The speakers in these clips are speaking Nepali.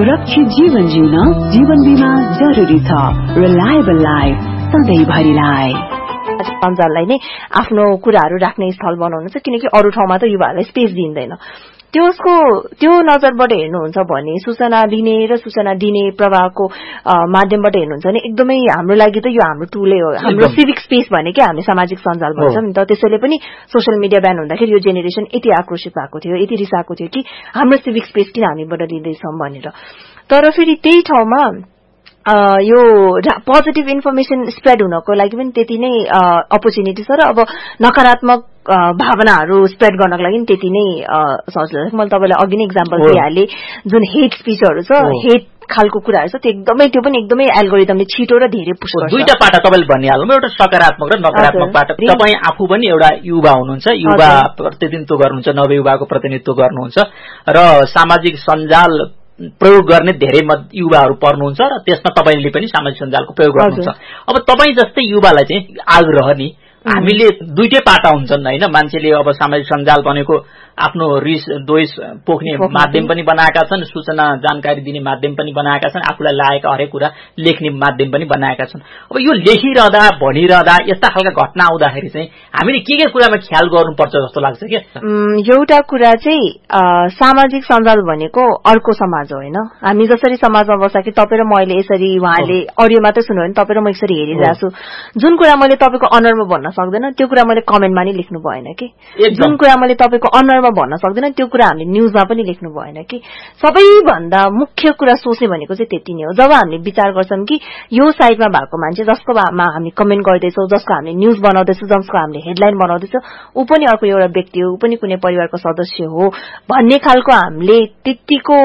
सुरक्षित जीवन जिउन जीवन बीमा जरुरी छ। Reliable life सधैँभरिलाई। सञ्जाललाई नै आफ्नो कुराहरू राख्ने स्थल बनाउनु छ, किनकि अरू ठाउँमा त युवाहरूलाई स्पेस दिँदैन। त्यो नजरबाट हेर्नुहुन्छ भने सूचना लिने र सूचना दिने प्रवाहको माध्यमबाट हेर्नुहुन्छ भने एकदमै हाम्रो लागि त यो हाम्रो टुलै हो। हाम्रो सिभिक स्पेस भनेकै हामी सामाजिक सञ्जाल भन्छौँ नि त। त्यसैले पनि सोसियल मिडिया ब्यान हुँदाखेरि यो जेनेरेसन यति आक्रोशित भएको थियो, यति रिसाएको थियो कि हाम्रो सिभिक स्पेस किन हामीबाट लिँदैछौँ भनेर। तर फेरि त्यही ठाउँमा यो पोजिटिभ इन्फर्मेसन स्प्रेड हुनको लागि पनि त्यति नै अपर्च्युनिटी छ र अब नकारात्मक भावनाहरू स्प्रेड गर्नको लागि त्यति नै सजिलो छ। मैले तपाईँलाई अघि नै इक्जाम्पल दिइहालेँ, जुन हेट स्पिचहरू छ, हेट खालको कुराहरू छ, त्यो पनि एकदमै एल्गोरिदमले छिटो र धेरै पुश गर्छ। दुईटा पाटा तपाईँले भनिहाल्नु, एउटा सकारात्मक र नकारात्मक पाटा। तपाईँ आफू पनि एउटा युवा हुनुहुन्छ, युवा प्रतिनिधित्व गर्नुहुन्छ, नवयुवाको प्रतिनिधित्व गर्नुहुन्छ र सामाजिक सञ्जाल प्रयोग गर्ने धेरै युवाहरू पर्नुहुन्छ र त्यसमा तपाईँले पनि सामाजिक सञ्जालको प्रयोग गर्नुहुन्छ। अब तपाईँ जस्तै युवालाई चाहिँ आग्रह नि, हामीले दुईटै पाटा हुन्छन् होइन। मान्छेले अब सामाजिक सञ्जाल भनेको आफ्नो रिस द्वेष पोख्ने माध्यम पनि बनाएका छन्, सूचना जानकारी दिने माध्यम पनि बनाएका छन्, आफूलाई लागेका हरेक कुरा लेख्ने माध्यम पनि बनाएका छन्। अब यो लेखिरहँदा भनिरहँदा यस्ता खालका घटना आउँदाखेरि चाहिँ हामीले के कुरामा ख्याल गर्नुपर्छ जस्तो लाग्छ क्या? एउटा कुरा चाहिँ सामाजिक सञ्जाल भनेको अर्को समाज हो होइन। हामी जसरी समाजमा बस्दा कि तपाईँ र म अहिले यसरी उहाँले अडियो मात्रै सुन्यो भने तपाईँ र म यसरी हेरिरहेको छु, जुन कुरा मैले तपाईँको अनुहारमा भन्न सक्दैन त्यो कुरा मैले कमेन्टमा नि लेख्नु भएन कि, जुन कुरा मैले तपाईँको अनुहारमा भन्न सक्दैन त्यो कुरा हामीले न्यूजमा पनि लेख्नु भएन कि। सबैभन्दा मुख्य कुरा सोच्ने भनेको चाहिँ त्यति नै हो। जब हामीले विचार गर्छौँ कि यो साइडमा भएको मान्छे जसको हामी कमेन्ट गर्दैछौँ, जसको हामीले न्यूज बनाउँदैछौँ, जसको हामीले हेडलाइन बनाउँदैछौँ, ऊ पनि अर्को एउटा व्यक्ति हो, ऊ पनि कुनै परिवारको सदस्य हो भन्ने खालको हामीले त्यतिको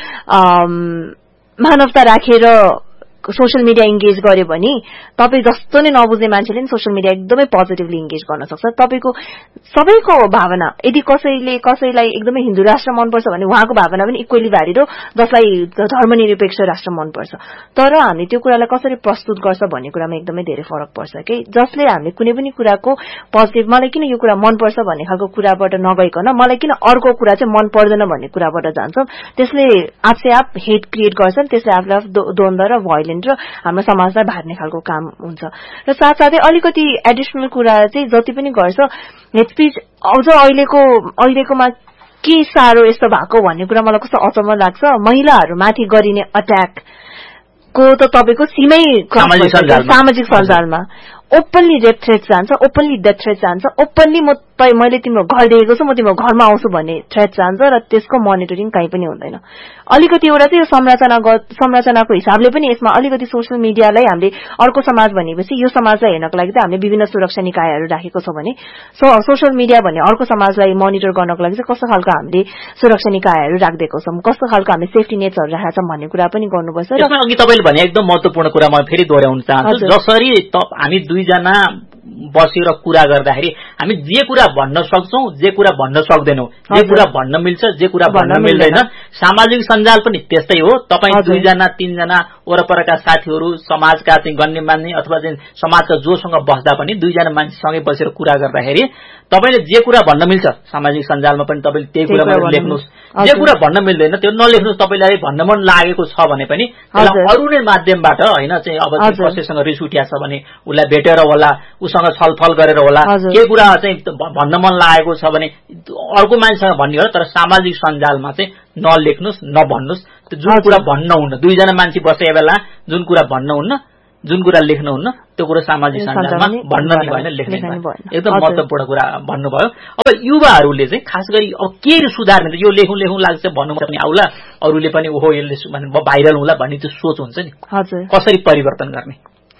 मानवता राखेर सोशल मिडिया इन्गेज गर्यो भने तपाईँ जस्तो नै नबुझ्ने मान्छेले पनि सोशल मिडिया एकदमै पोजिटिभली इन्गेज गर्न सक्छ। तपाईँको सबैको भावना, यदि कसैलाई एकदमै हिन्दू राष्ट्र मनपर्छ भने उहाँको भावना पनि इक्वली भ्यालिड हो, जसलाई धर्मनिरपेक्ष राष्ट्र मनपर्छ। तर हामी त्यो कुरालाई कसरी प्रस्तुत गर्छ भन्ने कुरामा एकदमै धेरै फरक पर्छ कि, जसले हामीले कुनै पनि कुराको पोजिटिभ मलाई किन यो कुरा मनपर्छ भन्ने खालको कुराबाट नगइकन मलाई किन अर्को कुरा चाहिँ मन पर्दैन भन्ने कुराबाट जान्छौँ, त्यसले आफै आफ हेट क्रिएट गर्छन्, त्यसले आफूले आफ द्वन्द्व र भोइलेन्स र हाम्रो समाजलाई भार्ने खालको काम हुन्छ। र साथसाथै अलिकति एडिसनल कुरा चाहिँ जति पनि गर्छ हेट स्पिच अझ अहिलेकोमा के साह्रो यस्तो भएको भन्ने कुरा मलाई कस्तो अचम्म लाग्छ। महिलाहरूमाथि गरिने अट्याकको त तपाईँको सीमै सामाजिक सञ्जालमा ओपनली रेप थ्रेट जान्छ, ओपनली डेथ थ्रेट जान्छ, ओपनली मैले तिम्रो घर देखेको छु, म तिम्रो घरमा आउँछु भन्ने थ्रेट जान्छ र त्यसको मोनिटरिङ कहीँ पनि हुँदैन। अलिकति एउटा चाहिँ यो संरचनाको हिसाबले पनि यसमा अलिकति सोसियल मिडियालाई हामीले अर्को समाज भनेपछि यो समाजलाई हेर्नको लागि त हामीले विभिन्न सुरक्षा निकायहरू राखेको छ भने सोसियल मिडिया भन्ने अर्को समाजलाई मोनिटर गर्नको लागि चाहिँ कस्तो खालको हामीले सुरक्षा निकायहरू राखिदिएको छौँ, कस्तो खालको हामीले सेफ्टी नेट्सहरू राखेका छौँ भन्ने कुरा पनि गर्नुपर्छ। र अघि तपाईँले भने एकदम महत्त्वपूर्ण कुरा म फेरि दोहोऱ्याउन चाहन्छु, जसरी हामी दुईजना बसेर कुरा गर्दाखेरि हामी जे कुरा भन्न सक्छौं, जे कुरा भन्न सक्दैनौं, जे कुरा भन्न मिल्छ, जे कुरा भन्न मिल्दैन, सामाजिक सञ्जाल पनि त्यस्तै हो। तपाईँ दुईजना तीनजना वरपरका साथीहरू, समाजका चाहिँ गण्यमान्य अथवा चाहिँ समाजका जोसँग बस्दा पनि दुईजना मान्छेसँगै बसेर कुरा गर्दाखेरि तपाईले जे कुरा भन्न मिल्छ सामाजिक सञ्जालमा पनि तपाईले त्यही कुरा लेख्नुस्, जे कुरा भन्न मिल्दैन त्यो नलेख्नुस्। तपाईलाई भन्न मन लागेको छ भने पनि त्यसलाई अरु नै माध्यमबाट हैन चाहिँ अब कसैसँग रिस उठ्या छ भने उलाई भेटेर होला, उसँग छलफल गरेर होला, के कुरा चाहिँ भन्न मन लागेको छ भने अर्को मान्छेसँग भन्ने हो। तर सामाजिक सञ्जालमा चाहिँ नलेख्नुस्, नभन्नुस्। जुन कुरा भन्न हुन्न, दुईजना मान्छे बसेको बेला जुन कुरा भन्न हुन्न, जुन कुरा लेख्न हुन्न, त्यो कुरा सामाजिक सञ्जालमा भन्न नि भएन, लेख्न नि भएन। एकदम महत्त्वपूर्ण कुरा भन्नुभयो। अब युवाहरूले चाहिँ खास गरी अब के सुधार्ने, यो लेखौं लाग्छ भन्नु पनि आउला, अरूले पनि ओहो यसले भाइरल होला भन्ने त्यो सोच हुन्छ नि, कसरी परिवर्तन गर्ने?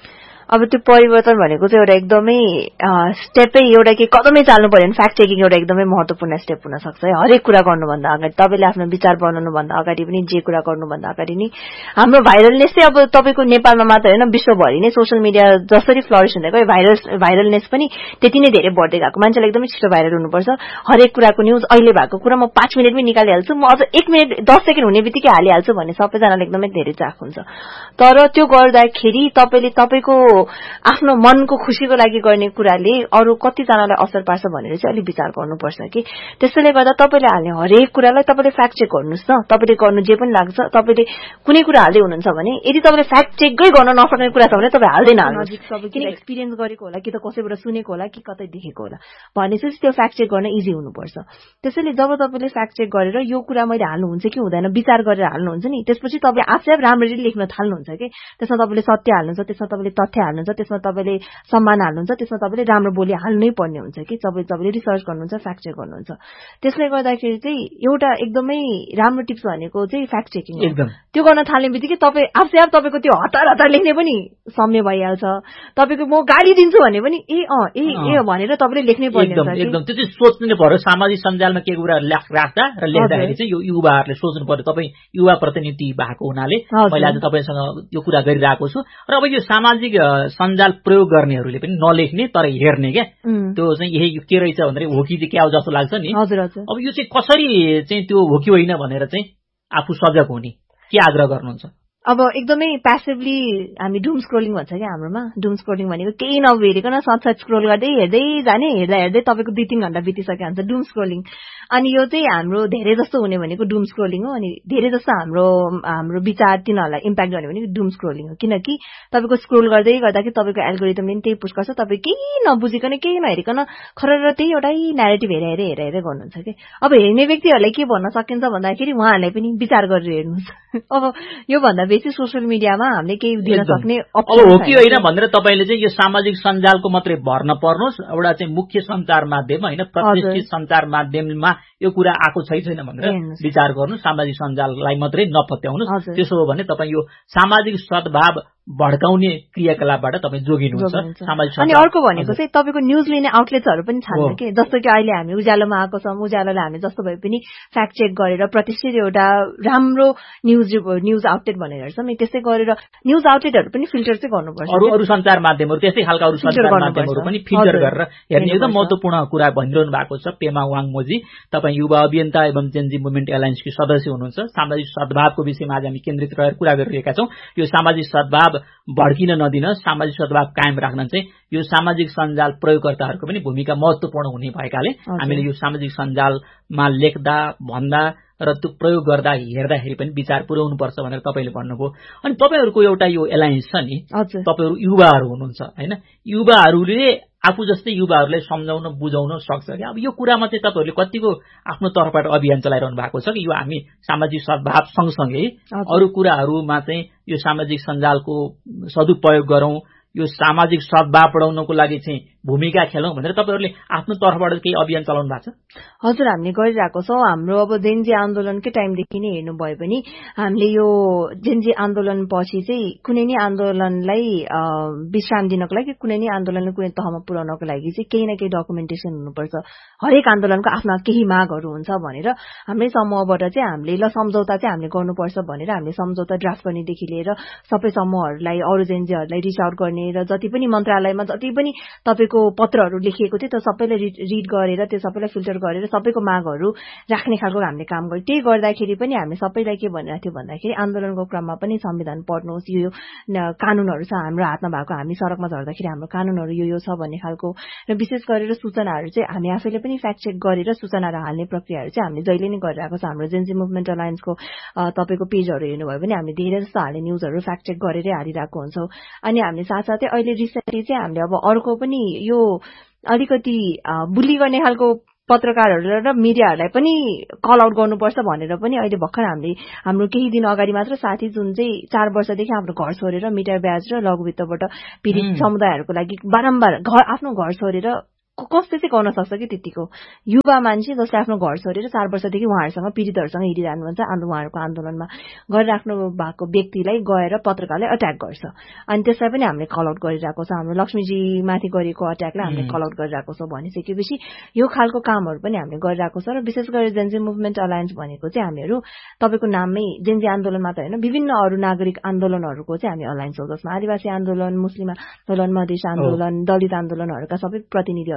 अब त्यो परिवर्तन भनेको चाहिँ एउटा एकदमै स्टेपै, एउटा के कदमै चाल्नु पर्यो भने फ्याक्ट चेकिङ एउटा एकदमै महत्त्वपूर्ण स्टेप हुन सक्छ है। हरेक कुरा गर्नुभन्दा अगाडि, तपाईले आफ्नो विचार बनाउनुभन्दा अगाडि पनि, जे कुरा गर्नुभन्दा अगाडि नि हाम्रो भाइरलनेस चाहिँ अब तपाईको नेपालमा मात्र हैन, विश्वभरि नै सोशल मिडिया जसरी फ्लरिश हुँदै गयो, भाइरलनेस पनि त्यति नै धेरै बढ्दै गएको। मान्छेलाई एकदमै छिटो भाइरल हुनुपर्छ। हरेक कुराको न्यूज अहिले भएको कुरा म 5 मिनेटमै निकालिहाल्छु, म अझ 1 मिनेट 10 सेकेन्ड हुने बित्तिकै हालिहाल्छु भन्ने सबैजनाले एकदमै धेरै चाख हुन्छ। तर त्यो गर्दाखेरि तपाईले तपाईको आफ्नो मनको खुसीको लागि गर्ने कुराले अरू कतिजनालाई असर पार्छ भनेर चाहिँ अलिक विचार गर्नुपर्छ कि त्यसैले गर्दा तपाईँले हाल्ने हरेक कुरालाई तपाईँले फ्याक्ट चेक गर्नुहोस् न तपाईँले गर्नु जे पनि लाग्छ तपाईँले कुनै कुरा हाल्दै हुनुहुन्छ भने यदि तपाईँले फ्याक्ट चेकै गर्न नसक्ने कुरा छ भने तपाईँ हाल्दैन हाल्नुहोस् किन एक्सपिरियन्स गरेको होला कि त कसैबाट सुनेको होला कि कतै देखेको होला भनेपछि त्यो फ्याक्ट चेक गर्न इजी हुनुपर्छ त्यसैले जब तपाईँले फ्याक्ट चेक गरेर यो कुरा मैले हाल्नुहुन्छ कि हुँदैन विचार गरेर हाल्नुहुन्छ नि त्यसपछि तपाईँले आफै राम्ररी लेख्न थाल्नुहुन्छ कि त्यसमा तपाईँले सत्य हाल्नुहुन्छ त्यसमा तपाईँले तथ्य हाल्नुहुन्छ त्यसमा तपाईँले सम्मान हाल्नुहुन्छ त्यसमा तपाईँले राम्रो बोली हाल्नै पर्ने हुन्छ कि तपाईँले रिसर्च गर्नुहुन्छ फ्याक्ट चेक गर्नुहुन्छ त्यसले गर्दाखेरि चाहिँ एउटा एकदमै राम्रो टिप्स भनेको चाहिँ फ्याक्ट चेकिङ हो त्यो गर्न थाल्ने बित्तिकै तपाईँ आफै तपाईँको त्यो हतार लेख्ने पनि समय भइहाल्छ तपाईँको म गाडी दिन्छु भने पनि ए भनेर तपाईँले लेख्नै पर्ने हुन्छ एकदम त्यो चाहिँ सोच्नु पर्यो सामाजिक सञ्जालमा के कुरा राख्दा र लेख्दाखेरि चाहिँ यो युवाहरूले सोच्नु पर्यो तपाईँ युवा प्रतिनिधि भएको हुनाले मैले आज तपाईँसँग यो कुरा गरिरहेको छु र अब यो सामाजिक सञ्जाल प्रयोग गर्नेहरूले पनि नलेख्ने तर हेर्ने क्या त्यो चाहिँ यही के रहेछ भनेर हो कि क्या जस्तो लाग्छ नि अब यो चाहिँ कसरी चाहिँ त्यो हो कि होइन भनेर चाहिँ आफू सजग हुने के आग्रह गर्नुहुन्छ अब एकदमै प्यासिभली हामी डुम स्क्रोलिङ भन्छ क्या हाम्रोमा डुम स्क्रोलिङ भनेको केही नभेरिकन साथ स्क्रोल गर्दै हेर्दै जाने हेर्दै तपाईँको 2-3 घण्टा बितिसक्यो हुन्छ डुम स्क्रोलिङ अनि यो चाहिँ हाम्रो धेरै जस्तो हुने भनेको डुम स्क्रोलिङ हो अनि धेरै जस्तो हाम्रो विचार तिनीहरूलाई इम्प्याक्ट गर्ने भनेको डुम स्क्रोलिङ हो किनकि तपाईँको स्क्रोल गर्दै गर्दाखेरि तपाईँको एल्गोरिदमले त्यही पुश गर्छ तपाईँ केही नबुझिकन केही नहेरिकन खरेर त्यही एउटै न्यारेटिभ हेरेर गर्नुहुन्छ कि अब हेर्ने व्यक्तिहरूलाई के भन्न सकिन्छ भन्दाखेरि उहाँहरूलाई पनि विचार गरेर हेर्नुहोस् अब योभन्दा बेसी सोसियल मिडियामा हामीले केही दिन सक्ने अप्सन हो कि होइन भनेर तपाईँले चाहिँ यो सामाजिक सञ्जालको मात्रै भर नपर्नुहोस् एउटा चाहिँ मुख्य सञ्चार माध्यम होइन प्रतिष्ठित सञ्चार माध्यममा यो कुरा आएको छैन भनेर विचार गर्नु सामाजिक सञ्जाललाई मात्रै नपत्याउनुहोस् त्यसो हो भने तपाईँ यो सामाजिक सद्भाव भड्काउने क्रियाकलापबाट तपाईँ जोगिनुहुन्छ सामाजिक अनि अर्को भनेको चाहिँ तपाईँको न्युज लिने आउटलेट्सहरू पनि छन् कि जस्तो कि अहिले हामी उज्यालोमा आएको छौँ उज्यालोलाई हामी जस्तो भए पनि फ्याक्ट चेक गरेर प्रतिष्ठित एउटा राम्रो न्युज आउटलेट भनेर छौँ त्यसै गरेर न्युज आउटलेटहरू पनि फिल्टर चाहिँ गर्नुपर्छ अरू सञ्चार माध्यमहरू त्यस्तै खालका अरू सञ्चार माध्यमहरू पनि फिल्टर गरेर हेर्ने एकदम महत्त्वपूर्ण कुरा भनिरहनु भएको छ पेमा वाङमोजी तपाईँ युवा अभियन्ता एवं जेनजी मुभमेन्ट एलायन्सकी सदस्य हुनुहुन्छ सामाजिक सद्भावको विषयमा आज हामी केन्द्रित रहेर कुरा गरिरहेका छौँ यो सामाजिक सद्भाव भड्किन नदिन सामाजिक सद्भाव कायम राख्न चाहिँ यो सामाजिक सञ्जाल प्रयोगकर्ताहरूको पनि भूमिका महत्त्वपूर्ण हुने भएकाले हामीले यो सामाजिक सञ्जालमा लेख्दा भन्दा र त्यो प्रयोग गर्दा हेर्दाखेरि पनि विचार पुर्याउनु पर्छ भनेर तपाईँले भन्नुभयो अनि तपाईँहरूको एउटा यो एलायन्स छ नि तपाईँहरू युवाहरू हुनुहुन्छ होइन युवाहरूले आफू जस्तै युवाहरूलाई सम्झाउन बुझाउन सक्छ कि अब यो कुरामा चाहिँ तपाईँहरूले कतिको आफ्नो तर्फबाट अभियान चलाइरहनु भएको छ कि यो हामी सामाजिक सद्भाव सँगसँगै अरू कुराहरूमा चाहिँ यो सामाजिक सञ्जालको सदुपयोग गरौँ यो सामाजिक सद्भाव बढाउनको लागि चाहिँ भूमिका खेलौं भनेर तपाईहरुले आफ्नो तर्फबाट केही अभियान चलाउनु भएको छ? हजुर, हामीले गरिरहेको छौं। हाम्रो अब जेनजी आन्दोलनकै टाइमदेखि नै हेर्नु भयो भने हामीले यो जेनजी आन्दोलन पछि चाहिँ कुनै नै आन्दोलनलाई विश्राम दिनको लागि, कुनै नै आन्दोलनलाई कुनै तहमा पुर्याउनको लागि चाहिँ केही न केही डकुमेन्टेसन हुनुपर्छ। हरेक आन्दोलनको आफ्ना केही मागहरू हुन्छ भनेर हाम्रै समूहबाट चाहिँ हामीले ल सम्झौता चाहिँ हामीले गर्नुपर्छ भनेर हामीले सम्झौता ड्राफ्ट गर्नेदेखि लिएर सबै समूहहरूलाई, अरू जेनजीहरूलाई रिच आउट गर्ने र जति पनि मन्त्रालयमा जति पनि तपाईको पत्रहरू लेखिएको थियो त्यो सबैलाई रिड गरेर त्यो सबैलाई फिल्टर गरेर सबैको मागहरू राख्ने खालको हामीले काम गर्यौं। त्यही गर्दाखेरि पनि हामीले सबैलाई के भनिरहेको थियो भन्दाखेरि आन्दोलनको क्रममा पनि संविधान पढ्नुहोस्, यो कानूनहरू छ हाम्रो हातमा भएको, हामी सडकमा झर्दाखेरि हाम्रो कानूनहरू यो छ भन्ने खालको र विशेष गरेर सूचनाहरू चाहिँ हामी आफैले पनि फ्याक्ट चेक गरेर सूचनाहरू हाल्ने प्रक्रियाहरू चाहिँ हामीले जहिले नै गरिरहेको छ। हाम्रो जेनजी मुभमेन्ट अलायन्सको तपाईको पेजहरू हेर्नुभयो भने हामीले धेरै जस्तो हाल्ने न्यूजहरू फ्याक्ट चेक गरेरै हालिरहेको हुन्छौं। अनि हामीले साथसाथै अहिले रिसेन्टली चाहिँ हामीले अब अर्को पनि यो अलिकति बुली गर्ने खालको पत्रकारहरू र मिडियाहरूलाई पनि कल आउट गर्नुपर्छ भनेर पनि अहिले भर्खर हाम्रो केही दिन अगाडि मात्र साथी जुन चाहिँ 4 वर्षदेखि आफ्नो घर छोडेर मिटर ब्याज र लघुवित्तबाट पीडित समुदायहरूको लागि बारम्बार आफ्नो घर छोडेर कसले चाहिँ गर्न सक्छ कि त्यतिको युवा मान्छे जसले आफ्नो घर छोडेर 4 वर्षदेखि उहाँहरूसँग पीडितहरूसँग हिँडिरहनुहुन्छ, उहाँहरूको आन्दोलनमा गरिराख्नु भएको व्यक्तिलाई गएर पत्रकारले अट्याक गर्छ। अनि त्यसलाई पनि हामीले कल आउट गरिरहेको छ। हाम्रो लक्ष्मीजी माथि गरेको अट्याकलाई हामीले कल आउट गरिरहेको छ भनिसकेपछि यो खालको कामहरू पनि हामीले गरिरहेको छ। र विशेष गरेर जेनजी मुभमेन्ट अलायन्स भनेको चाहिँ हामीहरू तपाईको नाममै जेनजी आन्दोलन मात्र होइन, विभिन्न अरू नागरिक आन्दोलनहरूको चाहिँ हामी अलायन्स हो, जसमा आदिवासी आन्दोलन, मुस्लिम आन्दोलन, मधेस आन्दोलन, दलित आन्दोलनहरूका सबै प्रतिनिधिहरू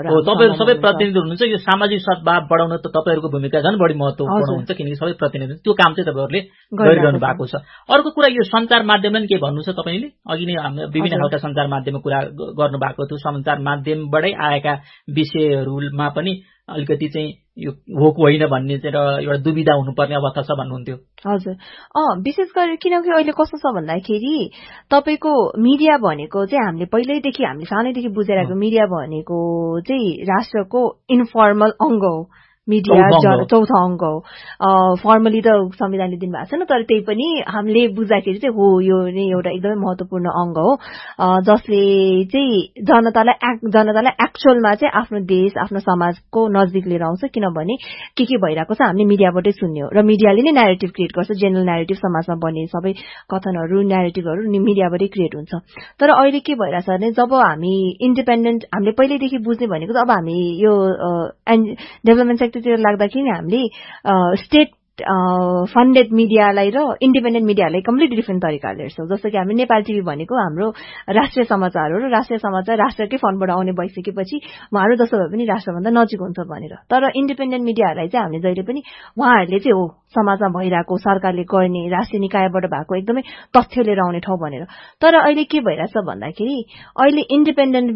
तपाईहरु सबै प्रतिनिधि हुनुहुन्छ, यो सामाजिक सद्भाव बढाउन त तपाईहरुको भूमिका झन् बढी महत्त्वपूर्ण हुन्छ, किनकि सबै प्रतिनिधि त्यो काम चाहिँ तपाईहरुले गरिरहनु भएको छ। अर्को कुरा यो सञ्चार माध्यमले के भन्नु छ तपाईले? अघि नै हामीले विभिन्न खालका सञ्चार माध्यममा कुरा गर्नु भएको थियो, सञ्चार माध्यमबाटै आएका विषयहरुमा पनि अलिकति चाहिँ यो हो कि होइन भन्ने चाहिँ एउटा दुविधा हुनुपर्ने अवस्था छ भन्नुहुन्थ्यो। हजुर, विशेष गरी किनकि अहिले कस्तो छ भन्दाखेरि तपाईको मिडिया भनेको चाहिँ हामीले पहिल्यैदेखि हामीले सानैदेखि बुझेर आएको मिडिया भनेको चाहिँ राष्ट्रको इन्फर्मल अंग हो। मिडिया चौथो अंग हो। फर्मली त संविधानले दिनुभएको छैन, तर त्यही पनि हामीले बुझ्दाखेरि चाहिँ हो यो नै एउटा एकदमै महत्त्वपूर्ण अंग हो, जसले चाहिँ जनतालाई एक्चुअलमा चाहिँ आफ्नो देश आफ्नो समाजको नजिक लिएर आउँछ। किनभने के भइरहेको छ हामीले मिडियाबाटै सुन्ने हो र मिडियाले नै न्यारेटिभ क्रिएट गर्छ। जेनरल न्यारेटिभ समाजमा बन्ने सबै कथनहरू न्यारेटिभहरू मिडियाबाटै क्रिएट हुन्छ। तर अहिले के भइरहेछ भने जब हामी इन्डिपेन्डेन्ट हामीले पहिल्यैदेखि बुझ्ने भनेको अब हामी यो डेभलपमेन्ट सेक्टरतिर लाग्दाखेरि हामीले स्टेट फन्डेड मिडियालाई र इन्डिपेन्डेन्ट मिडियालाई कम्प्लिटली डिफ्रेन्ट तरिकाले हेर्छौँ। जस्तो कि हामीले नेपाल टिभी भनेको हाम्रो राष्ट्रिय समाचार हो र राष्ट्रिय समाचार राष्ट्रकै फन्डबाट आउने भइसकेपछि उहाँहरू जस्तो भए पनि राष्ट्रभन्दा नजिक हुन्छ भनेर। तर इन्डिपेन्डेन्ट मिडियाहरूलाई चाहिँ हामीले जहिले पनि उहाँहरूले चाहिँ हो समाजमा भइरहेको सरकारले गर्ने राष्ट्रिय निकायबाट भएको एकदमै तथ्य लिएर आउने ठाउँ भनेर। तर अहिले के भइरहेछ भन्दाखेरि अहिले इन्डिपेन्डेन्ट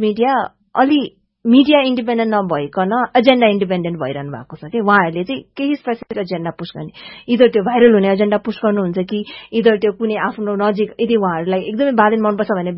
मिडिया इन्डिपेन्डेन्ट नभइकन एजेन्डा इन्डिपेन्डेन्ट भइरहनु भएको छ कि उहाँहरूले चाहिँ केही स्पेसिफिक एजेन्डा पुश गर्ने, इदर त्यो भाइरल हुने एजेन्डा पुश गर्नुहुन्छ कि इदर त्यो कुनै आफ्नो नजिक यदि उहाँहरूलाई एकदमै बालिन मनपर्छ भने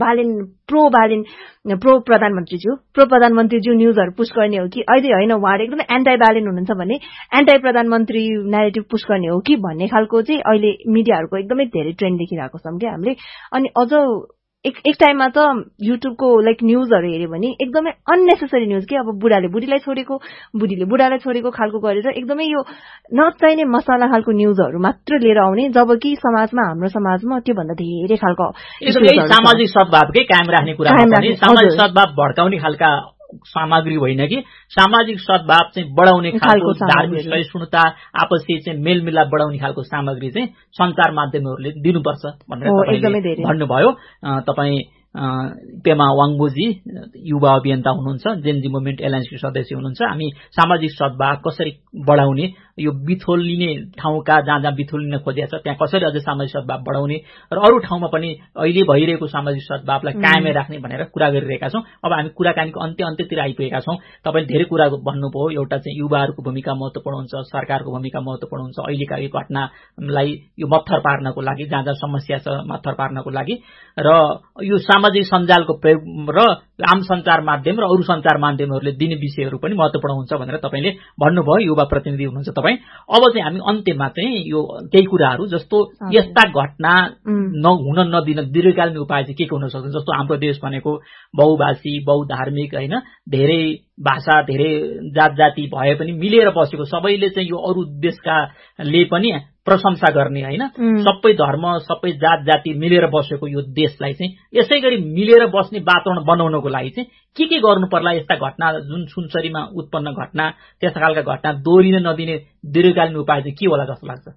प्रो प्रधानमन्त्रीज्यू न्युजहरू पुश गर्ने हो कि अहिले होइन उहाँहरू एकदमै एन्टाई बालिन हुनुहुन्छ भने एन्टाई प्रधानमन्त्री न्यारेटिभ पुश गर्ने हो कि भन्ने खालको चाहिँ अहिले मिडियाहरूको एकदमै धेरै ट्रेन्ड देखिरहेको छौँ कि हामीले। अनि अझ एक टाइममा त युट्युबको न्युजहरू हेऱ्यो भने एकदमै अननेसेसरी न्युज के अब बुढाले बुढीलाई छोडेको बुढीले बुढालाई छोडेको खालको गरेर एकदमै यो नचाहिने मसाला खालको न्युजहरू मात्र लिएर आउने, जबकि हाम्रो समाजमा त्योभन्दा धेरै खालको सामाजिक सद्भावकै कायम राख्ने कुरा, सामाजिक सद्भाव भड्काउने खालका सामग्री होइन कि सामाजिक सद्भाव चाहिँ बढाउने खालको धार्मिक सहिष्णुता आपसी चाहिँ मेलमिलाप बढाउने खालको सामग्री चाहिँ सञ्चार माध्यमहरूले दिनुपर्छ भनेर भन्नुभयो। तपाईँ पेमा वाङबोजी युवा अभियन्ता हुनुहुन्छ, जेनजी मुभमेन्ट एलायन्सको सदस्य हुनुहुन्छ। हामी सामाजिक सद्भाव कसरी बढाउने, यो बिथोलिने ठाउँका जहाँ बिथोलिन खोजिएको छ त्यहाँ कसरी अझै सामाजिक सद्भाव बढाउने र अरू ठाउँमा पनि अहिले भइरहेको सामाजिक सद्भावलाई कायमै राख्ने भनेर कुरा गरिरहेका छौँ। अब हामी कुराकानीको अन्त्यतिर आइपुगेका छौँ। तपाईँले धेरै कुरा भन्नुभयो, एउटा चाहिँ युवाहरूको भूमिका महत्त्वपूर्ण हुन्छ, सरकारको भूमिका महत्त्वपूर्ण हुन्छ अहिलेका यो घटनालाई यो मत्थर पार्नको लागि, जहाँ समस्या छ मत्थर पार्नको लागि, र यो सामाजिक सञ्जालको प्रयोग र आम सञ्चार माध्यम र अरू सञ्चार माध्यमहरूले दिने विषयहरू पनि महत्त्वपूर्ण हुन्छ भनेर तपाईँले भन्नुभयो, युवा प्रतिनिधि हुनुहुन्छ तपाईँ। अब चाहिँ हामी अन्त्यमा चाहिँ यो केही कुराहरू जस्तो यस्ता घटना हुन नदिन दीर्घकालीन उपाय चाहिँ के हुन सक्छ? जस्तो हाम्रो देश भनेको बहुभाषी बहुधार्मिक होइन, धेरै भाषा धेरै जात जाति भए पनि मिलेर बसेको, सबैले चाहिँ यो अरू देशकाले पनि प्रशंसा गर्ने होइन, सबै धर्म सबै जात जाति मिलेर बसेको यो देशलाई चाहिँ यसै गरी मिलेर बस्ने वातावरण बनाउनको लागि चाहिँ के गर्नु पर्ला? यस्ता घटना जुन सुनसरीमा उत्पन्न घटना त्यस्ता खालका घटना दोहोरिन नदिने दीर्घकालीन उपाय चाहिँ के होला जस्तो लाग्छ?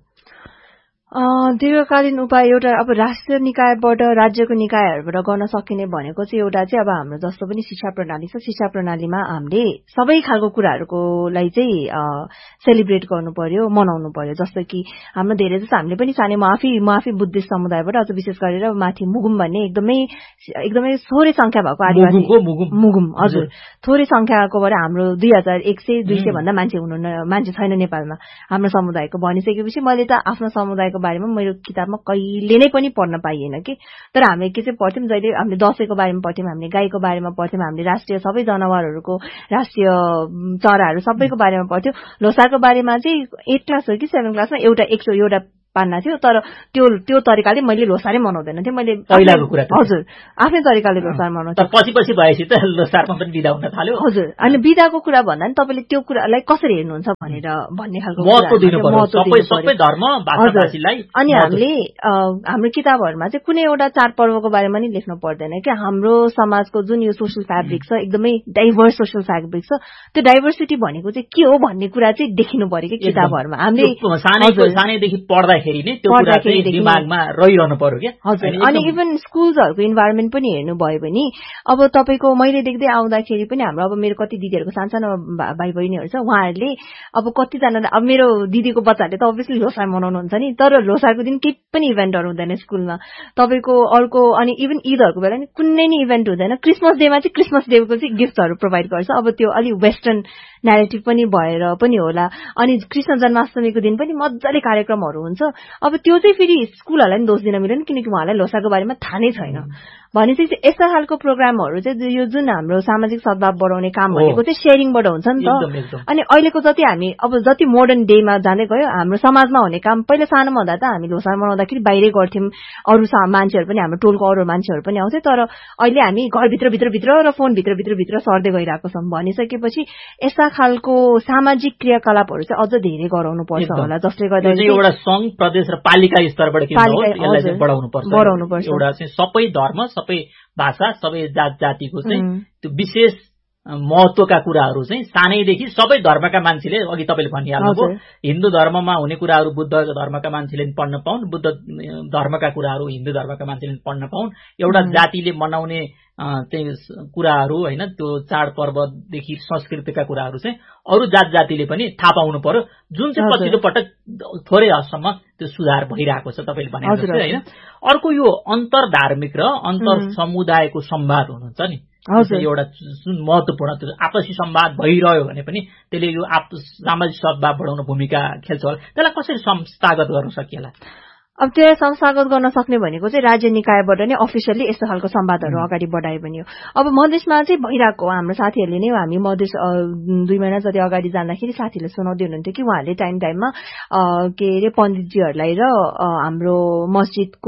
दीर्घकालीन उपाय एउटा अब राष्ट्रिय निकायबाट राज्यको निकायहरूबाट गर्न सकिने भनेको चाहिँ एउटा चाहिँ अब हाम्रो जस्तो पनि शिक्षा प्रणाली छ, शिक्षा प्रणालीमा हामीले सबै खालको कुराहरूकोलाई चाहिँ सेलिब्रेट गर्नु पर्यो, मनाउनु पर्यो। जस्तो कि हाम्रो धेरै जस्तो हामीले पनि सानै म आफै बुद्धिस्ट समुदायबाट अझ विशेष गरेर माथि मुगुम भन्ने एकदमै थोरै संख्या भएको आदिवासी मुगुम, हजुर थोरै संख्याकोबाट हाम्रो 2100-200 भन्दा मान्छे छैन नेपालमा हाम्रो समुदायको भनिसकेपछि मैले त आफ्नो समुदायको बारेमा मेरो किताबमा कहिले नै पनि पढ्न पाइएन कि। तर हामीले के चाहिँ पढ्थ्यौँ, जहिले हामीले दशैंको बारेमा पढ्थ्यौँ, हामीले गाईको बारेमा पढ्थ्यौँ, हामीले राष्ट्रिय सबै जनावरहरूको राष्ट्रिय चराहरू सबैको बारेमा पढ्थ्यौँ। लोसारको बारेमा चाहिँ 8 क्लास हो कि 7 क्लासमा एउटा पान्ना थियो, तर त्यो तरिकाले मैले लोसारै मनाउँदैन थिएँ। मैले पहिलाको कुरा हजुर आफ्नै तरिकाले लोसार मनाउँथेँ। पछि भएपछि त लोसारमा पनि बिदा हुन थाल्यो। हजुर, अनि बिदाको कुरा भन्दा नि तपाईँले त्यो कुरालाई कसरी हेर्नुहुन्छ भन्ने खालको सबै धर्म भाषाभाषीलाई। अनि हामीले हाम्रो किताबहरूमा चाहिँ कुनै एउटा चाडपर्वको बारेमा नि लेख्नु पर्दैन कि हाम्रो समाजको जुन यो सोशल फ्याब्रिक छ, एकदमै डाइभर्स सोशल फ्याब्रिक छ, त्यो डाइभर्सिटी भनेको चाहिँ के हो भन्ने कुरा चाहिँ देखिनु पर्यो कि किताबहरूमा। हामीले सानैदेखि पढ्दाखेरि पढ्दाखेरि नै त्यो कुरा चाहिँ दिमागमा रहिरहनु पर्यो क्या। हजुर, अनि इभन स्कुल्सहरूको इन्भाइरोमेन्ट पनि हेर्नुभयो भने अब तपाईँको मैले देख्दै आउँदाखेरि पनि हाम्रो अब मेरो कति दिदीहरूको सानो भाइ बहिनीहरू छ, उहाँहरूले अब कतिजना अब मेरो दिदीको बच्चाहरूले त अभियसली लोसार मनाउनुहुन्छ नि, तर लोसारको दिन केही पनि इभेन्टहरू हुँदैन स्कुलमा तपाईँको अर्को। अनि इभन ईदहरूको बेला नि कुनै नि इभेन्ट हुँदैन। क्रिसमस डेमा चाहिँ क्रिसमस डेको चाहिँ गिफ्टहरू प्रोभाइड गर्छ। अब त्यो अलि वेस्टर्न न्यारेटिभ पनि भएर पनि होला। अनि कृष्ण जन्माष्टमीको दिन पनि मजाले कार्यक्रमहरू हुन्छ। अब त्यो चाहिँ फेरि स्कुलहरूलाई नि दोष दिन मिलेन, किनकि उहाँलाई लोसारको बारेमा थाहा नै छैन। भनेपछि यस्ता खालको प्रोग्रामहरू चाहिँ यो जुन हाम्रो सामाजिक सद्भाव बढाउने काम भनेको चाहिँ शेयरिङबाट हुन्छ नि त। अनि अहिलेको जति हामी अब जति मोडर्न डेमा जाँदै गयो, हाम्रो समाजमा हुने काम पहिला सानोमा हुँदा त हामी लोसार मनाउँदाखेरि बाहिरै गर्थ्यौँ, अरू मान्छेहरू पनि हाम्रो टोलको अरू मान्छेहरू पनि आउँथे। तर अहिले हामी घरभित्र र फोनभित्र सर्दै गइरहेको छौँ। भनिसकेपछि यस्ता खालको सामाजिक क्रियाकलापहरू चाहिँ अझ धेरै गराउनु पर्छ होला, जसले गर्दा एउटा संघ, प्रदेश र पालिका स्तरबाट बढाउनु पर्छ। एउटा चाहिँ सबै धर्म, सबै भाषा, सबै जातिको चाहिँ त्यो विशेष महत्वका कुराहरू चाहिँ सानैदेखि सबै धर्मका मान्छेले, अघि तपाईँले भनिहाल्नुभयो हिन्दू धर्ममा हुने कुराहरू बुद्ध धर्मका मान्छेले पढ्न पाउन्, बुद्ध धर्मका कुराहरू हिन्दू धर्मका मान्छेले पढ्न पाउन्, एउटा जातिले मनाउने चाहिँ कुराहरू होइन, त्यो चाडपर्वदेखि संस्कृतिका कुराहरू चाहिँ अरू जातिले पनि थाहा पाउनु पर्यो, जुन चाहिँ पछिल्लो पटक थोरै हदसम्म त्यो सुधार भइरहेको छ तपाईँले भने होइन। अर्को यो अन्तर धार्मिक र अन्तर समुदायको संवाद हुनुहुन्छ नि, एउटा जुन महत्वपूर्ण आपसी संवाद भइरह्यो भने पनि त्यसले यो सामाजिक सद्भाव बढाउन भूमिका खेल्छ होला। त्यसलाई कसरी संस्थागत गर्न सकिएला? अब त्यसलाई संस्थागत गर्न सक्ने भनेको चाहिँ राज्य निकायबाट नै अफिसियली यस्तो खालको संवादहरू अगाडि बढायो भने हो। अब मधेसमा चाहिँ भइरहेको हाम्रो साथीहरूले नै, हामी मधेस 2 महिना जति अगाडि जाँदाखेरि साथीहरूले सुनाउँदै हुनुहुन्थ्यो कि उहाँहरूले टाइममा के अरे पण्डितजीहरूलाई र हाम्रो मस्जिदको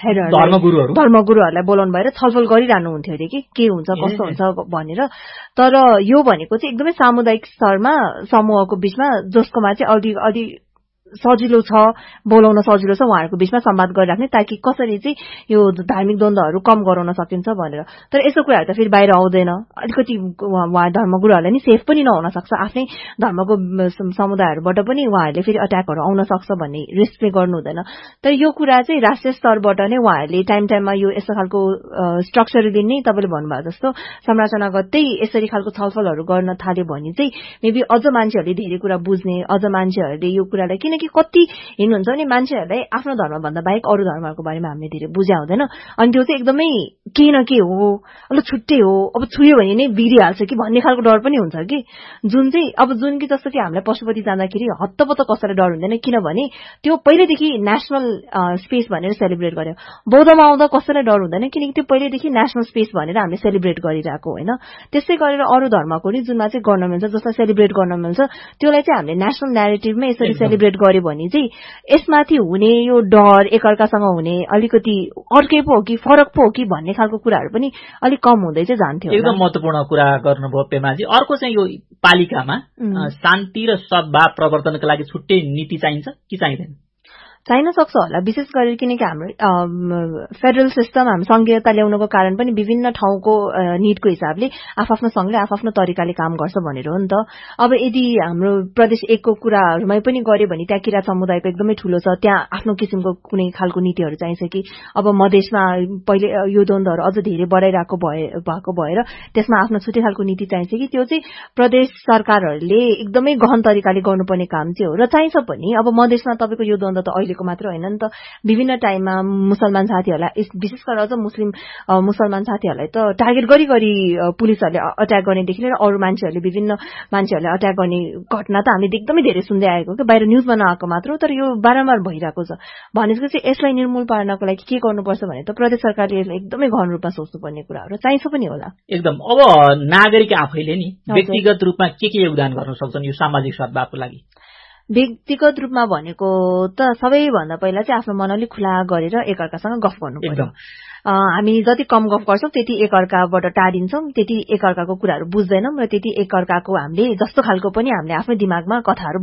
हेडहरू धर्मगुरुहरूलाई बोलाउनु भएर छलफल गरिरहनु हुन्थ्यो अरे कि के हुन्छ कस्तो हुन्छ भनेर। तर यो भनेको चाहिँ एकदमै सामुदायिक स्तरमा समूहको बीचमा जसकोमा चाहिँ अलि सजिलो छ, बोलाउन सजिलो छ, उहाँहरूको बीचमा संवाद गरिराख्ने, ताकि कसरी चाहिँ यो धार्मिक द्वन्द्वहरू कम गराउन सकिन्छ भनेर। तर यस्तो कुराहरू त फेरि बाहिर आउँदैन। अलिकति उहाँ धर्मगुरुहरूलाई नि सेफ पनि नहुन सक्छ, आफ्नै धर्मको समुदायहरूबाट पनि उहाँहरूले फेरि अट्याकहरू आउन सक्छ भन्ने रिस्क चाहिँ गर्नु हुँदैन। तर यो कुरा चाहिँ राष्ट्रिय स्तरबाट नै उहाँहरूले टाइममा यो यस्तो खालको स्ट्रक्चरली नै तपाईँले भन्नुभयो जस्तो संरचनागतै यसरी खालको छलफलहरू गर्न थाल्यो भने चाहिँ मेबी अझ मान्छेहरूले धेरै कुरा बुझ्ने, अझ मान्छेहरूले यो कुरालाई, किनकि कति हिँड्नुहुन्छ भने मान्छेहरूलाई आफ्नो धर्मभन्दा बाहेक अरू धर्महरूको बारेमा हामीले धेरै बुझ्या हुँदैन। अनि त्यो चाहिँ एकदमै के न के हो, अब छुट्टै हो, अब छुयो भने नै बिरिहाल्छ कि भन्ने खालको डर पनि हुन्छ कि, जुन कि जस्तो कि हामीलाई पशुपति जाँदाखेरि हत्तपत्त कसैलाई डर हुँदैन, किनभने त्यो पहिल्यैदेखि नेसनल स्पेस भनेर सेलिब्रेट गर्यो। बौद्धमा आउँदा कसैलाई डर हुँदैन, किनकि त्यो पहिल्यैदेखि नेसनल स्पेस भनेर हामीले सेलिब्रेट गरिरहेको होइन। त्यस्तै गरेर अरू धर्मको नि जुनमा चाहिँ गर्न मिल्छ, जसलाई सेलिब्रेट गर्न मिल्छ, त्यसलाई चाहिँ हामीले नेसनल न्यारेटिभमै यसरी सेलिब्रेट गर्यो भने चाहिँ यसमाथि हुने यो डर, एकअर्कासँग हुने अलिकति अर्कै पो हो कि फरक पो हो कि भन्ने खालको कुराहरू पनि अलिक कम हुँदै चाहिँ जान्थ्यो। एकदम महत्वपूर्ण कुरा गर्नुभयो पेमाजी। अर्को चाहिँ यो पालिकामा शान्ति र सद्भाव प्रवर्तनको लागि छुट्टै नीति चाहिन्छ कि चाहिँदैन? चाहिन सक्छ होला, विशेष गरेर किनकि हाम्रो फेडरल सिस्टम, हाम्रो संघीयता ल्याउनको कारण पनि विभिन्न ठाउँको निडको हिसाबले आफ्नो संघले आफ्नो तरिकाले काम गर्छ भनेर हो नि त। अब यदि हाम्रो प्रदेश 1 को कुराहरूमै पनि गऱ्यो भने त्यहाँ किराँत समुदायको एकदमै ठूलो छ, त्यहाँ आफ्नो किसिमको कुनै खालको नीतिहरू चाहिन्छ कि अब मधेसमा पहिले यो द्वन्द्वहरू अझ धेरै बढाइरहेको भएको भएर त्यसमा आफ्नो छुट्टै खालको नीति चाहिन्छ कि, त्यो चाहिँ प्रदेश सरकारहरूले एकदमै गहन तरिकाले गर्नुपर्ने काम चाहिँ हो। र चाहिन्छ पनि, अब मधेसमा तपाईँको यो द्वन्द्व त अहिले मात्र होइन नि त, विभिन्न टाइममा मुसलमान साथीहरूलाई, विशेष गरेर अझ मुसलमान साथीहरूलाई त टार्गेट गरी पुलिसहरूले अट्याक गर्नेदेखि लिएर अरू मान्छेहरूले विभिन्न मान्छेहरूले अट्याक गर्ने घटना त हामीले एकदमै धेरै सुन्दै आएको कि, बाहिर न्युजमा नआएको मात्र, तर यो बारम्बार भइरहेको छ। भनेको चाहिँ यसलाई निर्मूल पार्नको लागि के गर्नुपर्छ भने त प्रदेश सरकारले यसलाई एकदमै गहन रूपमा सोच्नुपर्ने कुराहरू चाहिन्छ पनि होला। एकदम। अब नागरिक आफैले नि व्यक्तिगत रूपमा के योगदान गर्न सक्छन् यो सामाजिक सद्भावको लागि? व्यक्तिगत रूपमा भनेको त सबैभन्दा पहिला चाहिँ आफ्नो मन अलिक खुला गरेर एकअर्कासँग गफ गर्नु पर्यो। हामी जति कम गफ गर्छौं त्यति एकअर्काबाट टाढिन्छौं, त्यति एकअर्काको कुराहरू बुझ्दैनौं र त्यति एकअर्काको हामीले जस्तो खालको पनि हामीले आफ्नो दिमागमा कथाहरू